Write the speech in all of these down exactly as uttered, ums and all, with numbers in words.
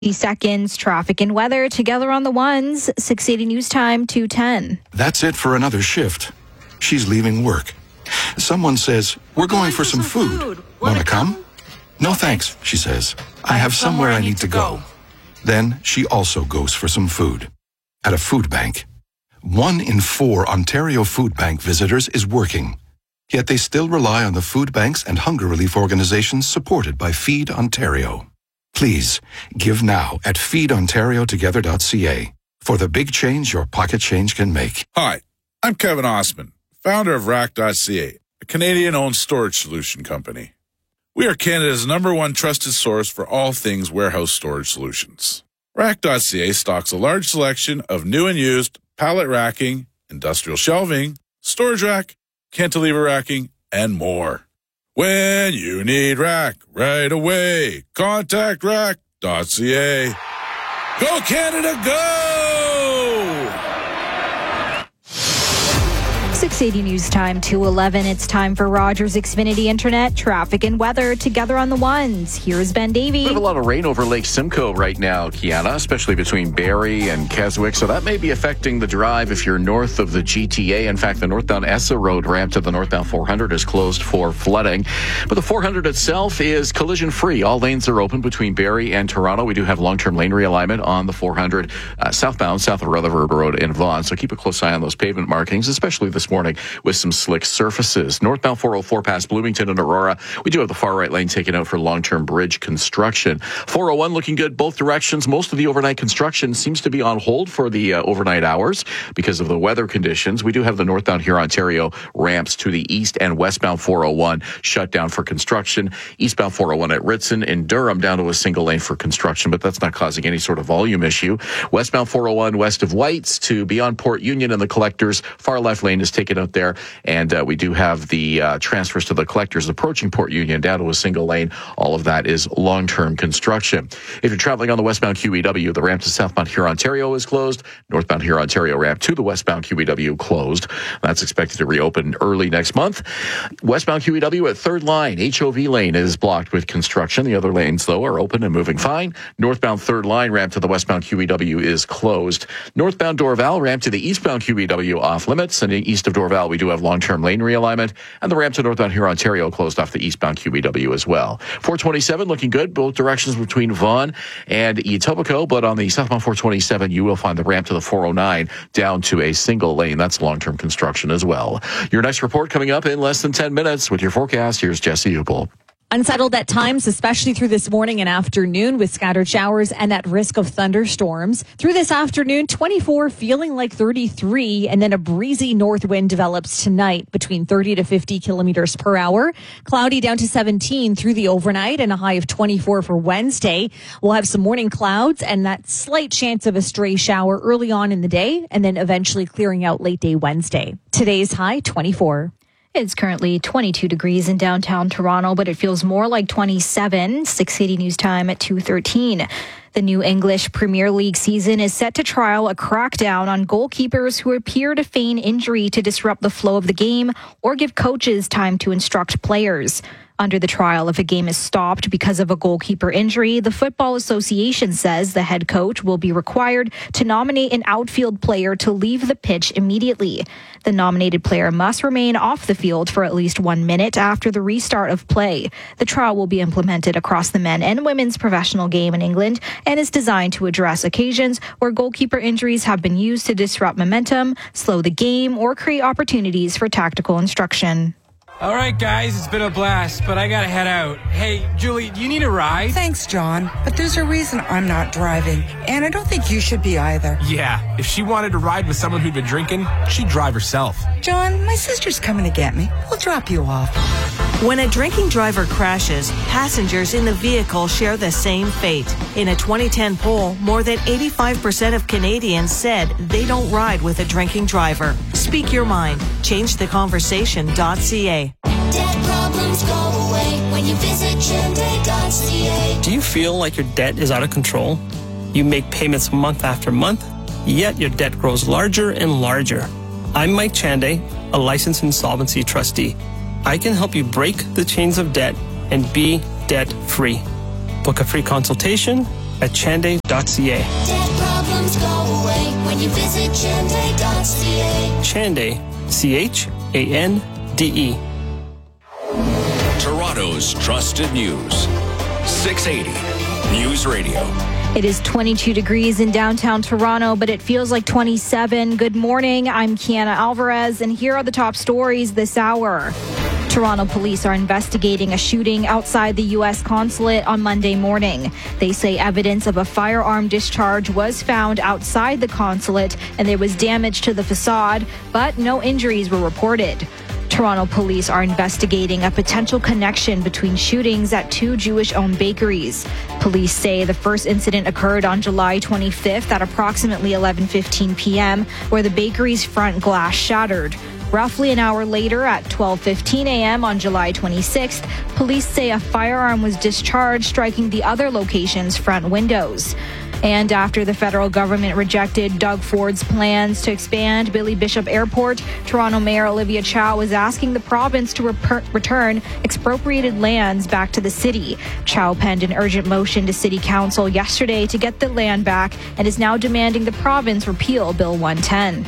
seconds, traffic and weather together on the ones. six eighty News Time, two ten. That's it for another shift. She's leaving work. Someone says, we're going, going for, for some, some food. food. Want to come? come? No thanks, she says. I, I have somewhere, somewhere I need to go. go. Then she also goes for some food. At a food bank. One in four Ontario Food Bank visitors is working. Yet they still rely on the food banks and hunger relief organizations supported by Feed Ontario. Please, give now at feed ontario together dot c a for the big change your pocket change can make. Hi, I'm Kevin Osman, founder of rack dot c a, a Canadian-owned storage solution company. We are Canada's number one trusted source for all things warehouse storage solutions. rack dot c a stocks a large selection of new and used pallet racking, industrial shelving, storage rack, cantilever racking, and more. When you need rack right away, contact rack dot c a. Go Canada, go! six eighty News Time, two eleven. It's time for Rogers Xfinity Internet, traffic and weather together on the ones. Here's Ben Davey. We have a lot of rain over Lake Simcoe right now, Kiana, especially between Barrie and Keswick. So that may be affecting the drive if you're north of the G T A. In fact, the northbound Essa Road ramp to the northbound four hundred is closed for flooding. But the four hundred itself is collision-free. All lanes are open between Barrie and Toronto. We do have long-term lane realignment on the four hundred uh, southbound, south of Rutherford Road in Vaughan. So keep a close eye on those pavement markings, especially this morning with some slick surfaces. Northbound four oh four past Bloomington and Aurora. We do have the far right lane taken out for long-term bridge construction. four oh one looking good both directions. Most of the overnight construction seems to be on hold for the uh, overnight hours because of the weather conditions. We do have the northbound here Ontario ramps to the east and westbound four oh one shut down for construction. Eastbound four oh one at Ritson and Durham down to a single lane for construction, but that's not causing any sort of volume issue. Westbound four oh one west of Whites to beyond Port Union and the Collectors. Far left lane is taken out there. And uh, we do have the uh, transfers to the Collectors approaching Port Union down to a single lane. All of that is long-term construction. If you're traveling on the westbound Q E W, the ramp to southbound here Ontario is closed. Northbound here Ontario ramp to the westbound Q E W closed. That's expected to reopen early next month. Westbound Q E W at third line, H O V lane is blocked with construction. The other lanes, though, are open and moving fine. Northbound third line ramp to the westbound Q E W is closed. Northbound Dorval ramp to the eastbound Q E W off limits. And east of Dorval, we do have long-term lane realignment, and the ramp to northbound here Ontario closed off the eastbound Q E W as well. four twenty-seven looking good, both directions between Vaughan and Etobicoke, but on the southbound four twenty-seven, you will find the ramp to the four oh nine down to a single lane. That's long-term construction as well. Your next report coming up in less than ten minutes with your forecast. Here's Jesse Upel. Unsettled at times, especially through this morning and afternoon with scattered showers and that risk of thunderstorms. Through this afternoon, twenty-four feeling like thirty-three, and then a breezy north wind develops tonight between thirty to fifty kilometers per hour. Cloudy down to seventeen through the overnight and a high of twenty-four for Wednesday. We'll have some morning clouds and that slight chance of a stray shower early on in the day and then eventually clearing out late day Wednesday. Today's high, twenty-four. It's currently twenty-two degrees in downtown Toronto, but it feels more like twenty-seven. six eighty News Time at two thirteen. The new English Premier League season is set to trial a crackdown on goalkeepers who appear to feign injury to disrupt the flow of the game or give coaches time to instruct players. Under the trial, if a game is stopped because of a goalkeeper injury, the Football Association says the head coach will be required to nominate an outfield player to leave the pitch immediately. The nominated player must remain off the field for at least one minute after the restart of play. The trial will be implemented across the men and women's professional game in England and is designed to address occasions where goalkeeper injuries have been used to disrupt momentum, slow the game, or create opportunities for tactical instruction. All right, guys, it's been a blast, but I gotta head out. Hey, Julie, do you need a ride? Thanks, John, but there's a reason I'm not driving, and I don't think you should be either. Yeah, if she wanted to ride with someone who'd been drinking, she'd drive herself. John, my sister's coming to get me. We'll drop you off. When a drinking driver crashes, passengers in the vehicle share the same fate. In a twenty ten poll, more than eighty-five percent of Canadians said they don't ride with a drinking driver. Speak your mind. change the conversation dot c a. Debt problems go away when you visit Chende dot c a. Do you feel like your debt is out of control? You make payments month after month, yet your debt grows larger and larger. I'm Mike Chande, a licensed insolvency trustee. I can help you break the chains of debt and be debt-free. Book a free consultation at chanday dot c a. Dead problems go away when you visit chanday dot c a. Chanday, C H A N D E. Toronto's trusted news. six eighty News Radio. It is twenty-two degrees in downtown Toronto, but it feels like twenty-seven. Good morning. I'm Kiana Alvarez, and here are the top stories this hour. Toronto police are investigating a shooting outside the U S consulate on Monday morning. They say evidence of a firearm discharge was found outside the consulate, and there was damage to the facade, but no injuries were reported. Toronto police are investigating a potential connection between shootings at two Jewish-owned bakeries. Police say the first incident occurred on July twenty-fifth at approximately eleven fifteen p.m., where the bakery's front glass shattered. Roughly an hour later, at twelve fifteen a.m. on July twenty-sixth, police say a firearm was discharged, striking the other location's front windows. And after the federal government rejected Doug Ford's plans to expand Billy Bishop Airport, Toronto Mayor Olivia Chow is asking the province to rep- return expropriated lands back to the city. Chow penned an urgent motion to City Council yesterday to get the land back and is now demanding the province repeal Bill one ten.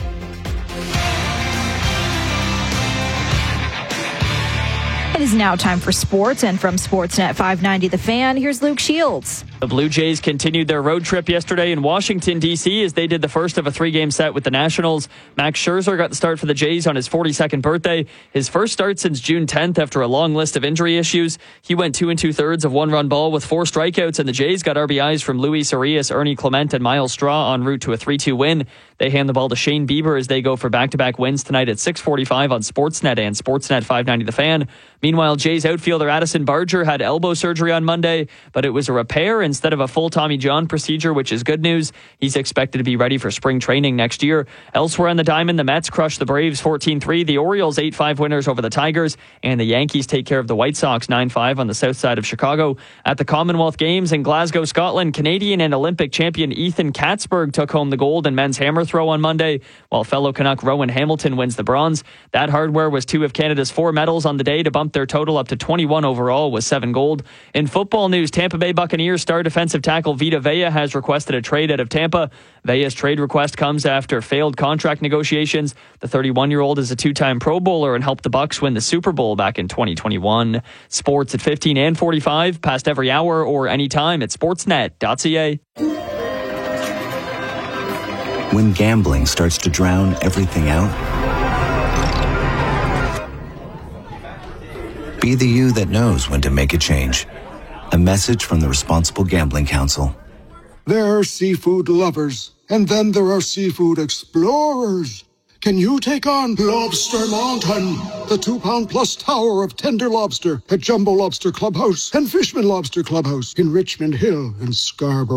It is now time for sports, and from Sportsnet five ninety The Fan, here's Luke Shields. The Blue Jays continued their road trip yesterday in Washington, D C as they did the first of a three-game set with the Nationals. Max Scherzer got the start for the Jays on his forty-second birthday, his first start since June tenth after a long list of injury issues. He went two and two-thirds of one-run ball with four strikeouts, and the Jays got R B Is from Luis Arias, Ernie Clement, and Miles Straw en route to a three two win. They hand the ball to Shane Bieber as they go for back-to-back wins tonight at six forty-five on Sportsnet and Sportsnet five ninety The Fan. Meanwhile, Jays outfielder Addison Barger had elbow surgery on Monday, but it was a repair instead of a full Tommy John procedure, which is good news. He's expected to be ready for spring training next year. Elsewhere on the diamond, the Mets crushed the Braves fourteen three, the Orioles eight five winners over the Tigers, and the Yankees take care of the White Sox nine five on the south side of Chicago. At the Commonwealth Games in Glasgow, Scotland, Canadian and Olympic champion Ethan Katzberg took home the gold in men's hammer throw on Monday, while fellow Canuck Rowan Hamilton wins the bronze. That hardware was two of Canada's four medals on the day to bump their total up to twenty-one overall with seven gold. In football news, Tampa Bay Buccaneers star defensive tackle Vita Vea has requested a trade out of Tampa. Vea's trade request comes after failed contract negotiations. The thirty-one-year-old is a two-time Pro Bowler and helped the Bucs win the Super Bowl back in twenty twenty-one. Sports at fifteen and forty-five, past every hour or anytime at sportsnet dot c a. When gambling starts to drown everything out, be the you that knows when to make a change. A message from the Responsible Gambling Council. There are seafood lovers, and then there are seafood explorers. Can you take on Lobster Mountain, the two-pound plus tower of tender lobster at Jumbo Lobster Clubhouse and Fishman Lobster Clubhouse in Richmond Hill and Scarborough?